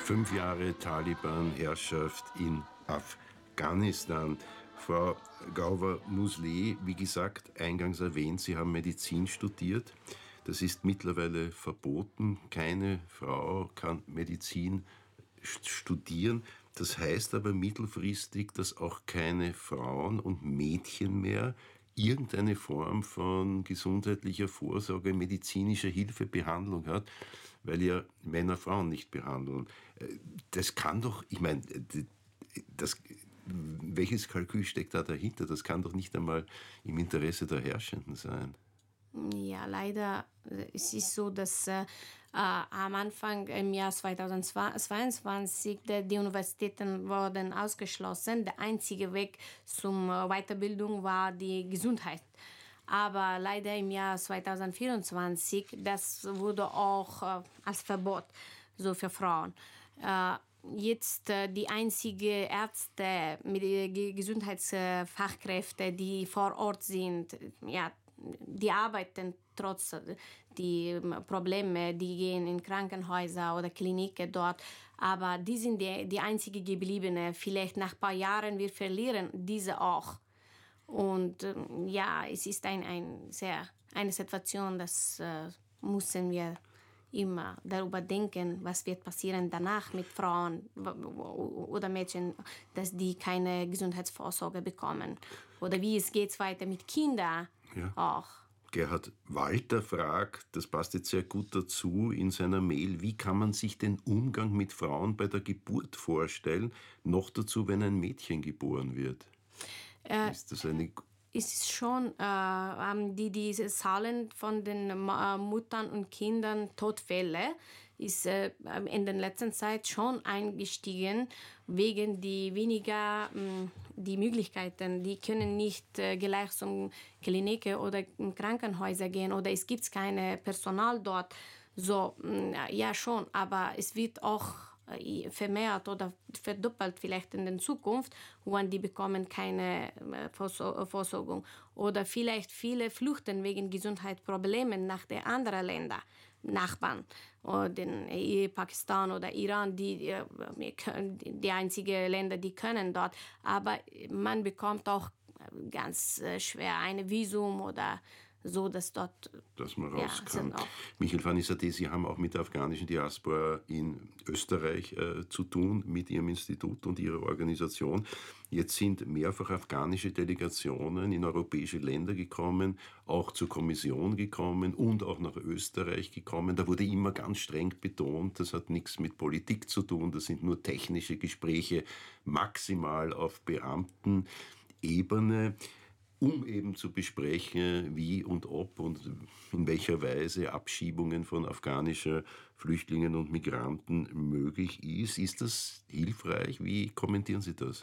5 Jahre Taliban-Herrschaft in Afghanistan. Frau Gauver-Musleh, wie gesagt, eingangs erwähnt, Sie haben Medizin studiert. Das ist mittlerweile verboten. Keine Frau kann Medizin studieren. Das heißt aber mittelfristig, dass auch keine Frauen und Mädchen mehr irgendeine Form von gesundheitlicher Vorsorge, medizinischer Hilfe, Behandlung hat, weil ja Männer Frauen nicht behandeln. Das kann doch, ich meine, welches Kalkül steckt da dahinter? Das kann doch nicht einmal im Interesse der Herrschenden sein. Ja, leider es ist so, dass am Anfang im Jahr 2022 die Universitäten wurden ausgeschlossen. Der einzige Weg zur Weiterbildung war die Gesundheit. Aber leider im Jahr 2024, das wurde auch als Verbot so für Frauen. Jetzt die einzigen Ärzte, Gesundheitsfachkräfte, die vor Ort sind, ja, die arbeiten trotz die Probleme, die gehen in Krankenhäuser oder Kliniken dort, aber die sind die einzige gebliebene. Vielleicht nach ein paar Jahren wir verlieren diese auch. Und ja, es ist eine Situation, das müssen wir immer darüber denken, was wird passieren danach mit Frauen oder Mädchen, dass die keine Gesundheitsvorsorge bekommen. Oder wie es geht weiter mit Kindern auch. Gerhard Walter fragt, das passt jetzt sehr gut dazu in seiner Mail, wie kann man sich den Umgang mit Frauen bei der Geburt vorstellen, noch dazu, wenn ein Mädchen geboren wird? Ist das eine... Es ist schon, diese Zahlen von den Müttern und Kindern, Todfälle, ist in der letzten Zeit schon eingestiegen, wegen die weniger die Möglichkeiten. Die können nicht gleich zum Klinik oder Krankenhäuser gehen oder es gibt keine Personal dort. So, ja schon, aber es wird auch vermehrt oder verdoppelt vielleicht in der Zukunft, wenn die bekommen keine Versorgung. Oder vielleicht viele flüchten wegen Gesundheitsproblemen nach den anderen Ländern, Nachbarn, oder Pakistan oder Iran, die einzigen Länder, die können dort. Aber man bekommt auch ganz schwer ein Visum oder so, dass dort... Dass man raus kann. Michael Vanissate, Sie haben auch mit der afghanischen Diaspora in Österreich zu tun, mit Ihrem Institut und Ihrer Organisation. Jetzt sind mehrfach afghanische Delegationen in europäische Länder gekommen, auch zur Kommission gekommen und auch nach Österreich gekommen. Da wurde immer ganz streng betont, das hat nichts mit Politik zu tun, das sind nur technische Gespräche, maximal auf Beamtenebene, um eben zu besprechen, wie und ob und in welcher Weise Abschiebungen von afghanischen Flüchtlingen und Migranten möglich ist. Ist das hilfreich? Wie kommentieren Sie das?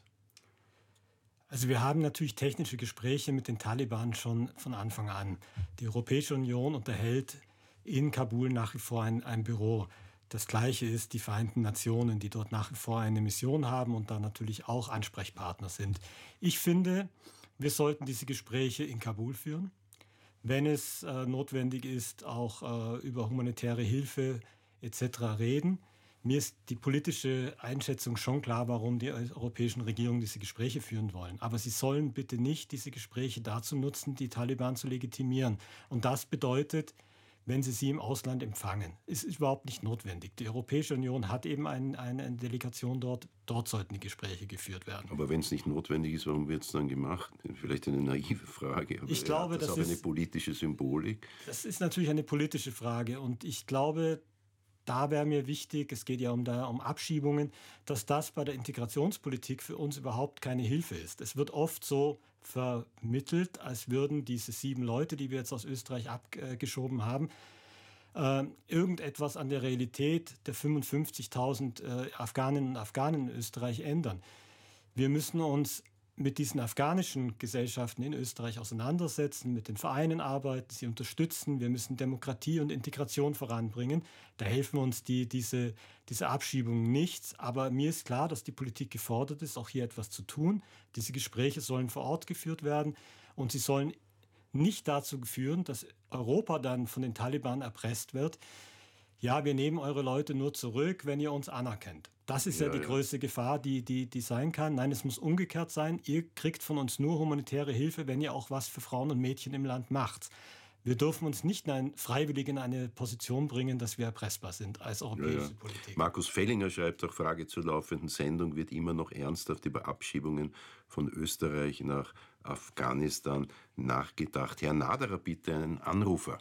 Also wir haben natürlich technische Gespräche mit den Taliban schon von Anfang an. Die Europäische Union unterhält in Kabul nach wie vor ein Büro. Das Gleiche ist die Vereinten Nationen, die dort nach wie vor eine Mission haben und da natürlich auch Ansprechpartner sind. Ich finde, wir sollten diese Gespräche in Kabul führen. Wenn es notwendig ist, auch über humanitäre Hilfe etc. reden. Mir ist die politische Einschätzung schon klar, warum die europäischen Regierungen diese Gespräche führen wollen. Aber sie sollen bitte nicht diese Gespräche dazu nutzen, die Taliban zu legitimieren. Und das bedeutet, wenn sie im Ausland empfangen. Ist überhaupt nicht notwendig. Die Europäische Union hat eben eine Delegation dort. Dort sollten die Gespräche geführt werden. Aber wenn es nicht notwendig ist, warum wird es dann gemacht? Vielleicht eine naive Frage, aber ich glaube, das ist auch eine politische Symbolik. Das ist natürlich eine politische Frage und ich glaube, da wäre mir wichtig, es geht ja um Abschiebungen, dass das bei der Integrationspolitik für uns überhaupt keine Hilfe ist. Es wird oft so vermittelt, als würden diese 7 Leute, die wir jetzt aus Österreich abgeschoben haben, irgendetwas an der Realität der 55.000 Afghaninnen und Afghanen in Österreich ändern. Wir müssen uns mit diesen afghanischen Gesellschaften in Österreich auseinandersetzen, mit den Vereinen arbeiten, sie unterstützen. Wir müssen Demokratie und Integration voranbringen. Da helfen uns diese Abschiebungen nichts. Aber mir ist klar, dass die Politik gefordert ist, auch hier etwas zu tun. Diese Gespräche sollen vor Ort geführt werden und sie sollen nicht dazu führen, dass Europa dann von den Taliban erpresst wird. ja, wir nehmen eure Leute nur zurück, wenn ihr uns anerkennt. Das ist ja die größte Gefahr, die sein kann. Nein, es muss umgekehrt sein. Ihr kriegt von uns nur humanitäre Hilfe, wenn ihr auch was für Frauen und Mädchen im Land macht. Wir dürfen uns nicht freiwillig in eine Position bringen, dass wir erpressbar sind als europäische Politik. Markus Fellinger schreibt auch, Frage zur laufenden Sendung, wird immer noch ernsthaft über Abschiebungen von Österreich nach Afghanistan nachgedacht. Herr Naderer, bitte einen Anrufer.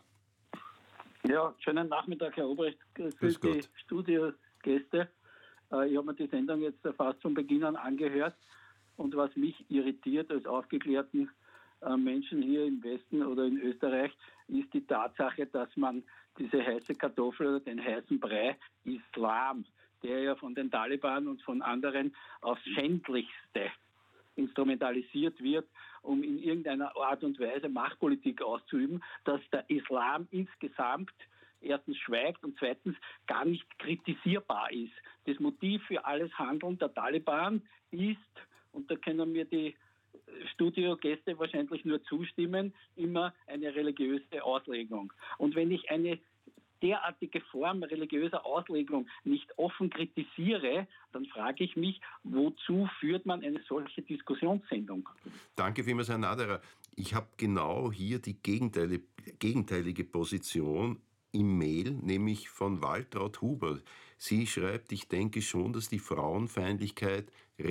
Ja, schönen Nachmittag, Herr Obrecht. Grüß die Studiogäste. Ich habe mir die Sendung jetzt fast von Beginn an angehört. Und was mich irritiert als aufgeklärten Menschen hier im Westen oder in Österreich, ist die Tatsache, dass man diese heiße Kartoffel oder den heißen Brei Islam, der ja von den Taliban und von anderen aufs Schändlichste instrumentalisiert wird, um in irgendeiner Art und Weise Machtpolitik auszuüben, dass der Islam insgesamt erstens schweigt und zweitens gar nicht kritisierbar ist. Das Motiv für alles Handeln der Taliban ist, und da können mir die Studiogäste wahrscheinlich nur zustimmen, immer eine religiöse Auslegung. Und wenn ich eine derartige Form religiöser Auslegung nicht offen kritisiere, dann frage ich mich, wozu führt man eine solche Diskussionssendung? Danke vielmals, Herr Naderer. Ich habe genau hier die gegenteilige Position im Mail, nämlich von Waltraud Huber. Sie schreibt, ich denke schon, dass die Frauenfeindlichkeit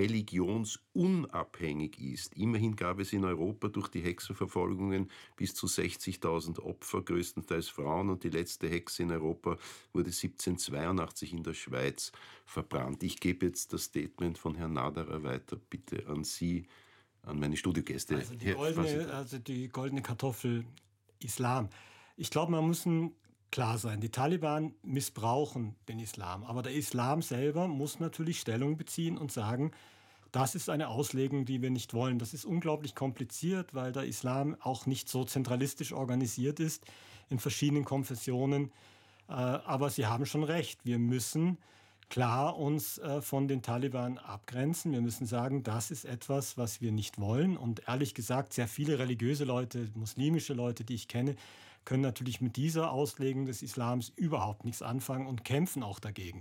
religionsunabhängig ist. Immerhin gab es in Europa durch die Hexenverfolgungen bis zu 60.000 Opfer, größtenteils Frauen, und die letzte Hexe in Europa wurde 1782 in der Schweiz verbrannt. Ich gebe jetzt das Statement von Herrn Naderer weiter, bitte an Sie, an meine Studiogäste. Also die goldene Kartoffel Islam. Ich glaube, man muss klar sein, die Taliban missbrauchen den Islam, aber der Islam selber muss natürlich Stellung beziehen und sagen, das ist eine Auslegung, die wir nicht wollen. Das ist unglaublich kompliziert, weil der Islam auch nicht so zentralistisch organisiert ist in verschiedenen Konfessionen. Aber Sie haben schon recht, wir müssen klar uns von den Taliban abgrenzen. Wir müssen sagen, das ist etwas, was wir nicht wollen. Und ehrlich gesagt, sehr viele religiöse Leute, muslimische Leute, die ich kenne, können natürlich mit dieser Auslegung des Islams überhaupt nichts anfangen und kämpfen auch dagegen.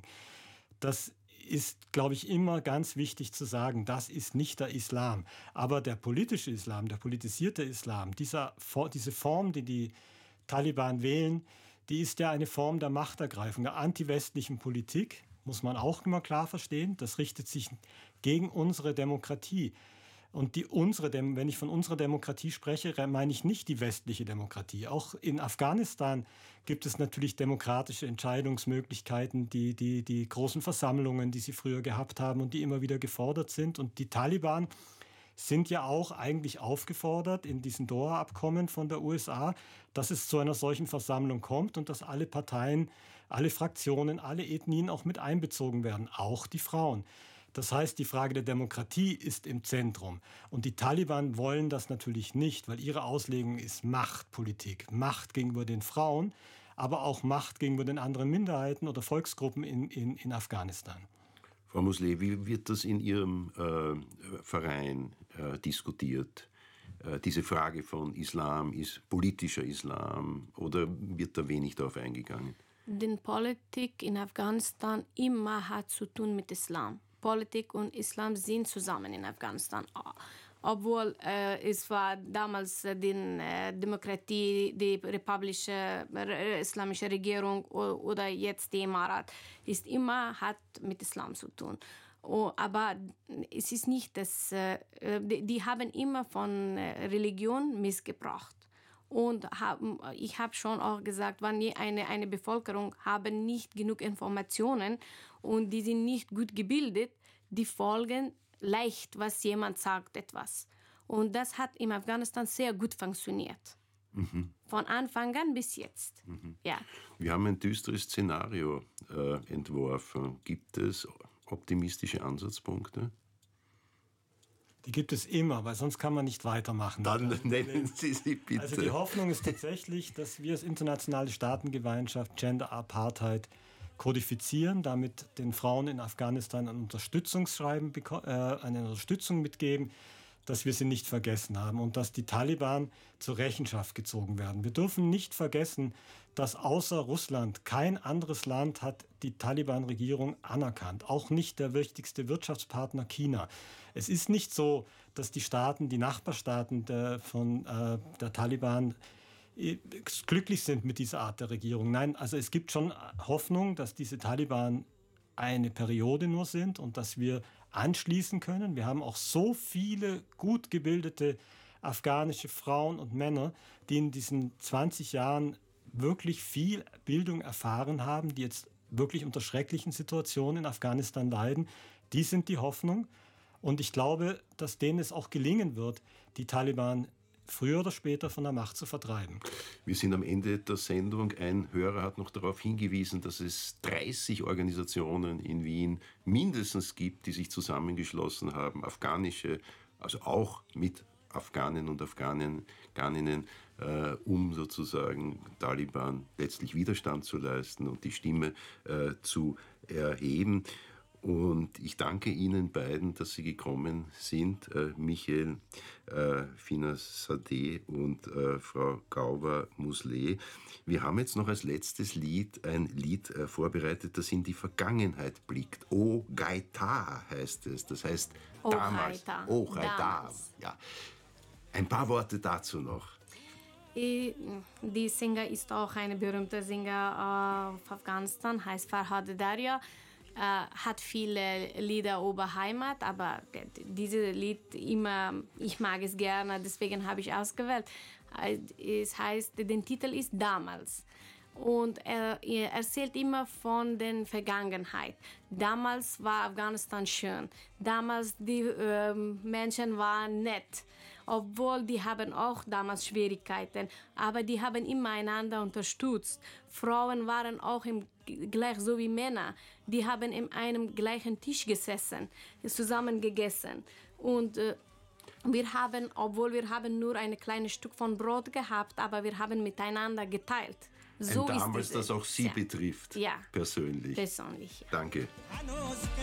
Das ist, glaube ich, immer ganz wichtig zu sagen, das ist nicht der Islam. Aber der politische Islam, der politisierte Islam, diese Form, die die Taliban wählen, die ist ja eine Form der Machtergreifung, der antiwestlichen Politik, muss man auch immer klar verstehen. Das richtet sich gegen unsere Demokratie. Und wenn ich von unserer Demokratie spreche, meine ich nicht die westliche Demokratie. Auch in Afghanistan gibt es natürlich demokratische Entscheidungsmöglichkeiten, die großen Versammlungen, die sie früher gehabt haben und die immer wieder gefordert sind. Und die Taliban sind ja auch eigentlich aufgefordert in diesen Doha-Abkommen von der USA, dass es zu einer solchen Versammlung kommt und dass alle Parteien, alle Fraktionen, alle Ethnien auch mit einbezogen werden, auch die Frauen. Das heißt, die Frage der Demokratie ist im Zentrum. Und die Taliban wollen das natürlich nicht, weil ihre Auslegung ist Machtpolitik. Macht gegenüber den Frauen, aber auch Macht gegenüber den anderen Minderheiten oder Volksgruppen in Afghanistan. Frau Mosley, wie wird das in Ihrem Verein diskutiert? Diese Frage von Islam, ist politischer Islam, oder wird da wenig darauf eingegangen? Die Politik in Afghanistan immer hat zu tun mit Islam. Politik und Islam sind zusammen in Afghanistan. Obwohl es war damals die Demokratie, die republische islamische Regierung oder jetzt die Emirat, ist immer hat mit Islam zu tun. Aber es ist nicht, dass die haben immer von Religion missgebraucht. Und ich habe schon auch gesagt, wenn eine Bevölkerung haben nicht genug Informationen und die sind nicht gut gebildet, die folgen leicht, was jemand sagt, etwas. Und das hat in Afghanistan sehr gut funktioniert. Von Anfang an bis jetzt. Ja. Wir haben ein düsteres Szenario entworfen. Gibt es optimistische Ansatzpunkte? Die gibt es immer, weil sonst kann man nicht weitermachen. Dann nennen Sie sie bitte. Also die Hoffnung ist tatsächlich, dass wir als internationale Staatengemeinschaft Gender Apartheid kodifizieren, damit den Frauen in Afghanistan ein Unterstützungsschreiben, eine Unterstützung mitgeben, dass wir sie nicht vergessen haben und dass die Taliban zur Rechenschaft gezogen werden. Wir dürfen nicht vergessen, dass außer Russland kein anderes Land hat die Taliban-Regierung anerkannt. Auch nicht der wichtigste Wirtschaftspartner China. Es ist nicht so, dass die Staaten, die Nachbarstaaten der Taliban glücklich sind mit dieser Art der Regierung. Nein, also es gibt schon Hoffnung, dass diese Taliban eine Periode nur sind und dass wir anschließen können. Wir haben auch so viele gut gebildete afghanische Frauen und Männer, die in diesen 20 Jahren wirklich viel Bildung erfahren haben, die jetzt wirklich unter schrecklichen Situationen in Afghanistan leiden. Die sind die Hoffnung. Und ich glaube, dass denen es auch gelingen wird, die Taliban früher oder später von der Macht zu vertreiben. Wir sind am Ende der Sendung. Ein Hörer hat noch darauf hingewiesen, dass es 30 Organisationen in Wien mindestens gibt, die sich zusammengeschlossen haben, afghanische, also auch mit Afghanen und Afghaninnen, um sozusagen Taliban letztlich Widerstand zu leisten und die Stimme zu erheben. Und ich danke Ihnen beiden, dass Sie gekommen sind, Michael Finas-Sadeh und Frau Gauver-Muslee. Wir haben jetzt noch als letztes Lied ein Lied vorbereitet, das in die Vergangenheit blickt. O Gaita heißt es, das heißt damals. O Gaita. Ja. Ein paar Worte dazu noch. Die Sänger ist auch ein berühmter Sänger auf Afghanistan, heißt Farhad Darya. Hat viele Lieder über Heimat, aber dieses Lied ich mag es gerne, deswegen habe ich ausgewählt. Es heißt, der Titel ist Damals. Und er erzählt immer von der Vergangenheit. Damals war Afghanistan schön. Damals die Menschen waren nett. Obwohl die haben auch damals Schwierigkeiten, aber die haben immer einander unterstützt. Frauen waren auch gleich so wie Männer. Die haben in einem gleichen Tisch gesessen, zusammen gegessen. Und obwohl wir haben nur ein kleines Stück von Brot gehabt, aber wir haben miteinander geteilt. So damals, das auch Sie betrifft, ja, persönlich. Persönlich. Danke.